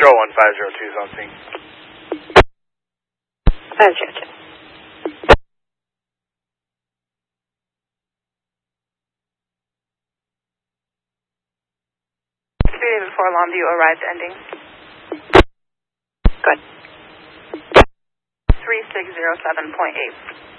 Control 1502 is on scene. 502. Before Longview arrived ending. Good. 3607.8.